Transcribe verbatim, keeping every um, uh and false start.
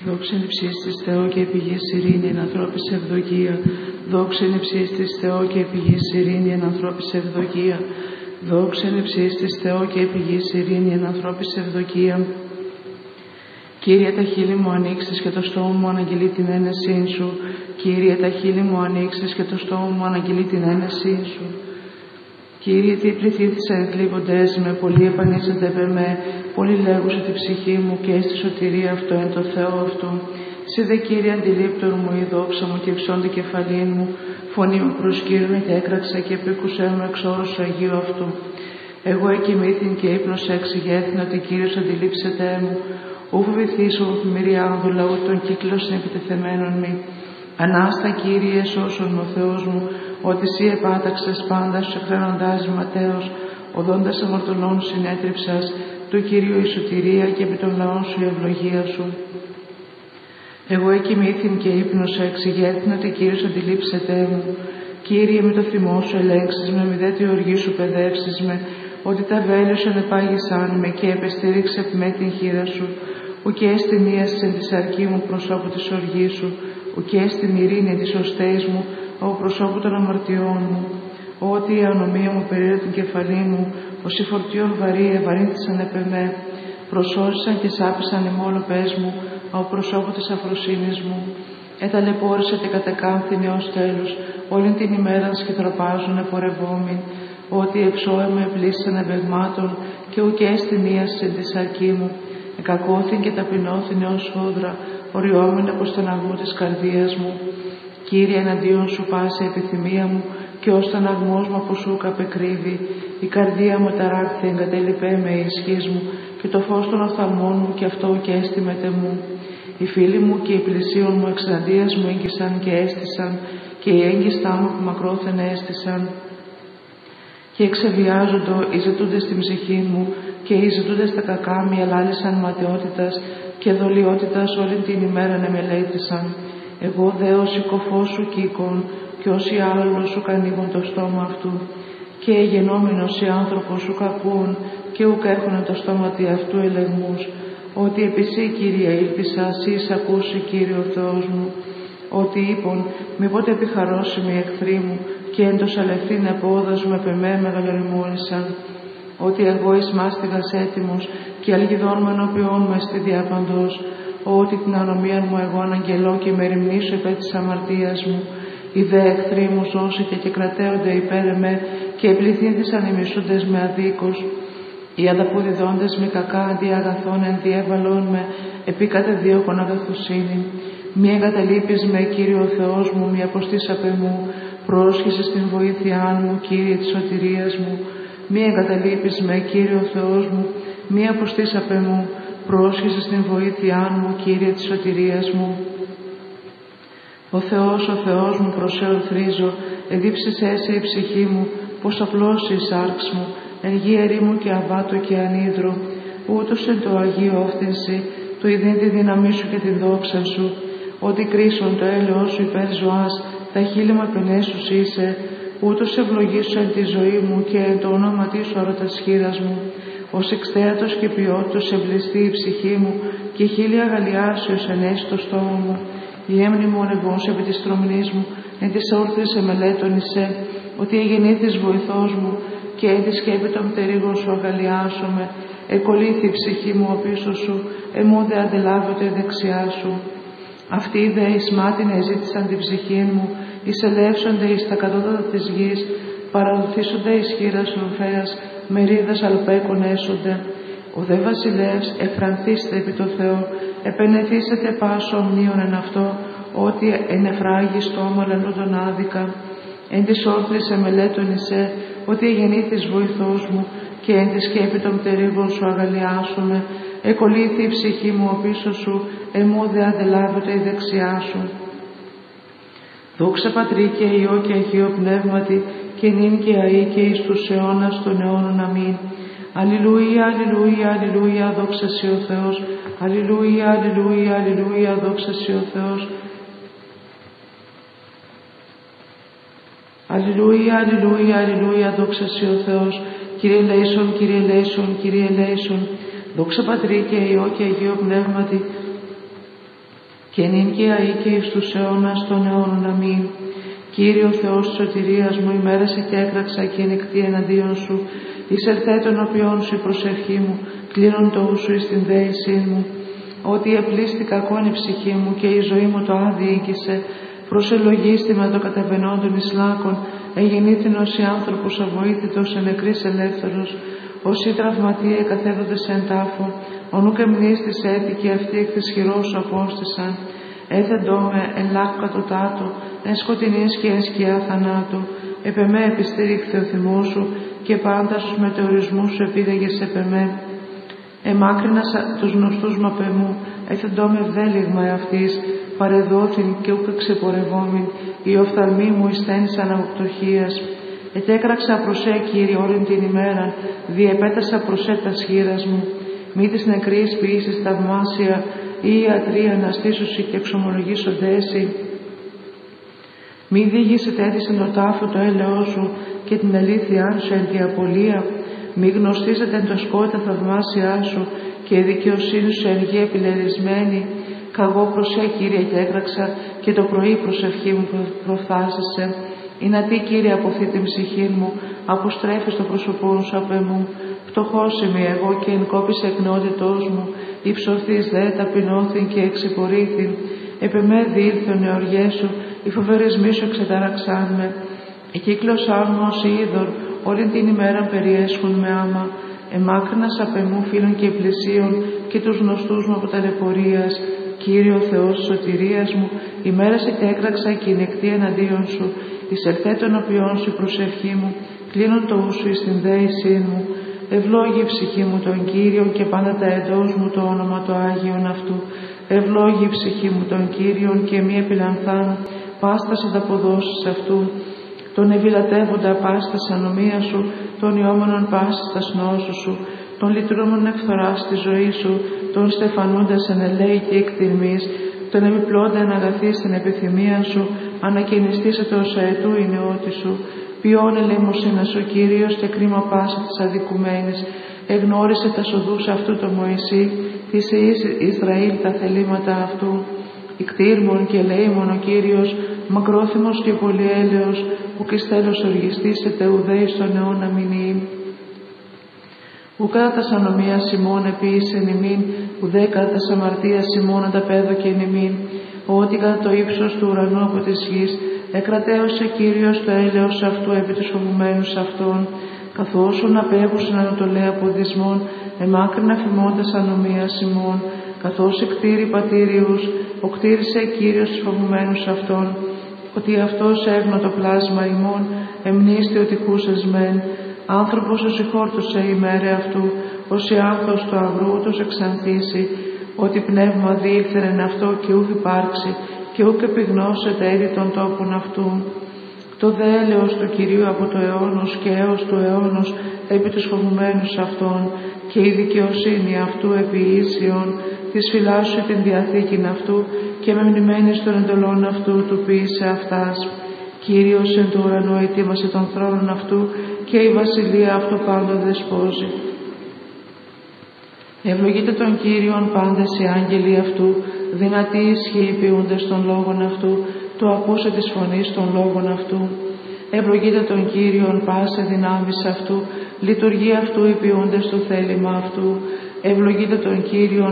Δόξα εν υψίστης Θεό και πηγής ειρήνη εν ανθρώπης ευδοκία. Δόξα εν υψίστης Θεό και πηγής ειρήνη εν ανθρώπης ευδοκία. Δόξα εν υψίστης Θεό και πηγής ειρήνη εν ανθρώπης ευδοκία. Κύριε, τα χείλη μου ανοίξεις και το στόμα μου αναγγελεί την ένεσή σου. Κύριε, τα χείλη μου ανοίξεις και το στόμα μου αναγγελεί την ένεσή σου. Κύριε, τι πληθύθησαν οι θλίβοντές με, πολλοί επανήσανται επ' εμέ, πολλοί λέγουσε τη ψυχή μου και στη σωτηρία αυτό εν το Θεό αυτού. Σε δε Κύριε αντιλήπτορ μου η δόξα μου και υψώντη κεφαλήν μου, φωνή μου προσκύρωνε και έκραξα και επίκουσέ μου εξ όρους του Αγίου αυτού. Εγώ εκοιμήθην και ύπνος εξηγέθην ότι Κύριος αντιλήψεται μου, ου φοβηθήσω μυρία άνδου λαού των κύκλωσιν επιτεθεμένων μη. Ανάστα Κύριε σώσον ο Θεός μου, ότι Συ επάταξες πάντα στους εκραίνοντάς ματέως, οδόντας αμαρτωλών συνέτριψας, του Κυρίου η σωτηρία και επί των λαών σου η ευλογία σου. Εγώ εκοιμήθην και ύπνωσα, εξηγέθην ότι Κύριος αντιλήψεται μου. Κύριε, με το θυμό σου ελέγξεις με, μη δε τη οργή σου παιδεύσεις με, ότι τα βέλη σου ανεπάγησαν με και επεστήριξε με την χείρα σου, ουκ έστιν ίασεν της αρκή μου προσώπου της οργής σου, ουκ έστιν ειρήνη της οστέης μου, ο προσώπου των αμαρτιών μου. Ότι η ανομία μου περίεργα την κεφαλή μου, ως οι φορτίων βαρύ ευαρύνθησαν επ' εμέ, προσώζησαν και σάπησαν οι μόλοπες μου, ο προσώπου της αφροσύνης μου. Εταλαιπώρησε και κατεκάνθηνε ως τέλους, όλη την ημέρα σχετροπάζουν επορευόμην, ότι εξώεμε πλήσαν εμπεγμάτων και ουκ έστιν ίασεν της αρκή μου. Εκακώθην και ταπεινώθην ως φόδρα, οριόμην από στεναγμού της καρδίας μου. Κύριε, εναντίον σου πάση επιθυμία μου και ως τον αγμός μου από σου καπεκρύβει. Η καρδία μου ταράκθη, εγκατέλειπέ με η ισχύς μου και το φως των οφθαλμών μου και αυτό και έστιμεται μου. Οι φίλοι μου και οι πλησίον μου εξαντίας μου έγκυσαν και έστησαν και οι έγκυστά μου που μακρόθεν έστησαν. Και εξεβιάζοντο οι ζητούντες στην ψυχή μου και οι ζητούντες τα κακά μη ελάλησαν ματαιότητας και δολιότητας όλη την ημέρα εμελέτησαν. Εγώ δε ως οικοφός σου κοίκον και ως οι άλλος σου κανίγουν το στόμα αυτού και γενόμενος οι άνθρωπος σου κακούν και ουκ έχουνε το στόματι αυτού ελεγμούς, ότι επί Συ, Κύριε, ήλπισα, Συ ακούσει, Κύριε ο Θεός μου, ότι είπον, μήποτε επιχαρώσιμοι οι εχθροί μου και εν το σαλευθήν επόδας μου επ' εμέ μεγαλοριμόνησαν, ότι εγώ εις μάστιγας έτοιμος και αλγιδών με ενώπιόν μου εστι διάπαντος, ότι την ανομία μου εγώ αναγγελώ και με ρημνήσω υπέρ της αμαρτίας μου. Οι δε εχθροί μου σώσετε και κρατέονται υπέρ εμέ και επληθύνθησαν οι μισούντες με αδίκως. Οι ανταποδιδόντες με κακά αντί αγαθών εν διέβαλον με επί κατεδίωκον αγαθοσύνη. Μη εγκαταλείπεις με, Κύριε ο Θεός μου, μη αποστείς απ' εμού, πρόσχεσαι στην βοήθειά μου, Κύριε της σωτηρίας μου. Μη εγκαταλείπεις με, Κύριε ο Θεός μου, μη αποστείς απ' εμού, πρόσχεσαι στην βοήθειά μου, Κύριε της σωτηρίας μου. Ο Θεός, ο Θεός μου, προσέω θρίζω, εδίψησέ σε η ψυχή μου, πως απλώσει η σάρξ μου, εν γη ερήμου και αβάτο και ανίδρο, ούτως εν το Αγίο όφθηνση, του ειδήν τη δύναμή σου και την δόξα σου, ότι κρίσον το έλεος σου υπέρ ζωάς, τα χείλη μου επενέσους είσαι, ούτως ευλογήσω εν τη ζωή μου και εν το όνομα τη σου αρωτας χείρας μου, ως εξθέατος και ποιότητος ευλιστεί η ψυχή μου και χείλη αγαλιάσεως ενέσει το στόμα μου. Η έμνη μου ονευώς επί της τρομνής μου, εν της όρθιας εμελέτων εισέ, ότι εγεννήθης βοηθός μου και εν τη σκέπη των πτερίγων σου αγαλιάσομαι, εκολύθη η ψυχή μου ο πίσω σου, εμού δε αντελάβεται η δεξιά σου. Αυτοί δε εις μάτιν εζήτησαν την ψυχή μου, εισελεύσονται εις τα κατώτατα της γης, παραδοθήσονται εις χείρας ορφέας, μερίδας αλπέκων έσονται. Ο δε βασιλεύς εφρανθήστε επί το Θεό, επενεθήσετε πάσο ομνίων εν αυτό, ότι εν εφράγει στόμα λαλούντον άδικα. Εν της όρθρης εμελέτων εισέ, ότι εγεννήθης βοηθός μου και εν τη σκέπη των πτερίγων σου αγαλιάσομαι, εκολύθη η ψυχή μου ο πίσω σου, εμού δε αντελάβεται η δεξιά σου. Δόξα Πατρί και Υιό και Αγίο Πνεύματι, και νυν και αεί και εις τους αιώνας των αιώνων. Αμήν. Αλληλούια, αλληλούια, αλληλούια, δόξα Συ ο Θεός. Αλληλούια, αλληλούια, αλληλούια, δόξα Συ ο Θεός. Αλληλούια, αλληλούια, αλληλούια, δόξα Συ ο Θεός. Κύριε ελέησον, Κύριε ελέησον, Κύριε ελέησον. Δόξα Πατρί και Υιό και Αγίο Πνεύματι, και νυν και αεί και εις τους αιώνας των αιώνων. Αμήν. Κύριε ο Θεός της σωτηρίας μου, ημέρασε και έκραξα και ενεκτή εναντίον σου, εισελθέ των οποίων σου η προσευχή μου, κλείνον το ου σου εις την δέησή μου. Ότι επλήστη κακόν η ψυχή μου και η ζωή μου το άδει οίκησε, προσελογίστη με το καταβαινόντων εις λάκων, εγεννήθην ως οι άνθρωπος αβοήθητος εν νεκρής ελεύθερος, ως οι τραυματίε καθέδοντες εν τάφο, ο νουκ εμνίστης έτη και αυτοί εκ της χειρός σου απόστησαν. Έθεντό με εν λάκκου κατωτάτου, εν σκοτεινής και εν σκιά θανάτου, επεμέ επιστήριχθε ο θυμός σου και πάντα στους μετεωρισμούς σου επίδεγες επεμέ. Εμάκρυνας τους γνωστούς μ' απεμού, έθεντό με βδέλιγμα εαυτής, παρεδόθην και ούκ ξεπορευόμην, οι οφθαλμοί μου εισθένησαν αποκτοχίας. Ετέκραξα προσέ, Κύριε, όλην την ημέρα, διεπέτασα προσέ τας χείρας μου. Μη της νεκρής ποιήσεις θαυμάσια, ή ιατροί αναστήσουσι και εξομολογήσονται έσυ. Μη δίγησε τέτοισεν το τάφο το έλεό σου και την αλήθειά σου εν τη απολία. Μη γνωστίζεται εν το σκότα θαυμάσια σου και η δικαιοσύνη σου εν γη επιλερισμένη. Καγώ προσέ, Κύριε, και έκραξα και το πρωί προσευχή μου προφθάσισε. Είναι τι, Κύριε, αποθεί την ψυχή μου, αποστρέφεις το πρόσωπό σου απ' εμού. Φτωχός είμαι εγώ και εν κόπης εκνότητός μου, υψωθείς δε ταπεινώθην και εξυπορήθην. Επεμέ διήλθον εωριές σου, οι φοβερισμοί σου εξετάραξάν με. Η κύκλωσάν μου ως είδωρ, όλη την ημέρα περιέσχουν με άμα. Εμάκρυνας απ' εμού φίλων και πλησίων και τους γνωστούς μου από ταλαιπωρίας. Κύριε ο Θεός της σωτηρίας μου, ημέρασε και έκραξα και νεκτή εναντίον σου, εισελθέ των οποίων σου η προσευχή μου, κλείνον το ου σου εις την δέησή μου. Ευλόγη η ψυχή μου τον Κύριον και πάντα τα εντός μου το όνομα το Άγιον αυτού. Ευλόγη η ψυχή μου τον Κύριον και μη επιλανθάν πάστας ανταποδόσεις αυτού. Τον ευηλατεύοντα πάστας ανομία σου, τον ιόμενον πάσης τας νόσου σου, τον λυτρούμον εκφθοράς στη ζωή σου, τον στεφανούντας εν ελέη και εκτιμής, τον επιπλώντα εν αγαθή στην επιθυμία σου, ανακαινιστήσετε ως αετού η νεότη σου. Ποιόν ελεημοσύνας ο Κύριος και κρίμα πάσα της αδικουμένης. Εγνώρισε τα σοδούς αυτού το Μωυσή, της Ισραήλ τα θελήματα αυτού. Ικτήρμον και ελεήμον ο Κύριος, μακρόθυμος και πολυέλεος, που και στέλος οργιστήσετε ουδέη στον αιώνα μηνύει. Ου κατά τας ανομίας ημών επίησεν ημίν, ουδέ κατά τας αμαρτίας ημών ανταπέδωκε ημίν. Ότι κατά το ύψος του ουρανού από της γης, εκρατέωσε Κύριος το έλεος αυτού επί τους φοβουμένους αυτών, καθόσον απέχουσαν ανατολέα αποδισμών, εμάκρινα φημώντας ανομίας ημών, καθώς εκτήρη πατήριους, οκτήρισε Κύριος τους φοβουμένους αυτών, ότι αυτός έγνω το πλάσμα ημών, εμνίστη ότι χούσες μεν, άνθρωπος ως ηχόρτωσε ημέρε αυτού, ως η άνθος του αγρού ούτως εξανθήσει, ότι πνεύμα διήλθεν αυτό και ούχ υπάρξει, και ούκ επιγνώσεται έδι των τόπων αυτού. Το δε έλεος του Κυρίου από το αιώνος και έως του αιώνος επί τους φοβουμένους αυτών, και η δικαιοσύνη αυτού επί ίσιον, της φυλάσσου την διαθήκην αυτού, και με μνημένης των εντολών αυτού του ποιήσε αυτάς. Κύριος εν του ουρανού ετοίμασε τον θρόνον αυτού, και η βασιλεία αυτού πάντο δεσπόζει. Ευλογείτε τον Κύριον πάντες οι άγγελοι αυτού, δυνατοί ισχύοι ποιούντες των λόγων αυτού, το ακούσε της φωνής των λόγων αυτού. Ευλογείτε τον Κύριον πάσε δυνάμεις αυτού, λειτουργεί αυτού οι ποιούντες το θέλημα αυτού. Ευλογείτε τον Κύριον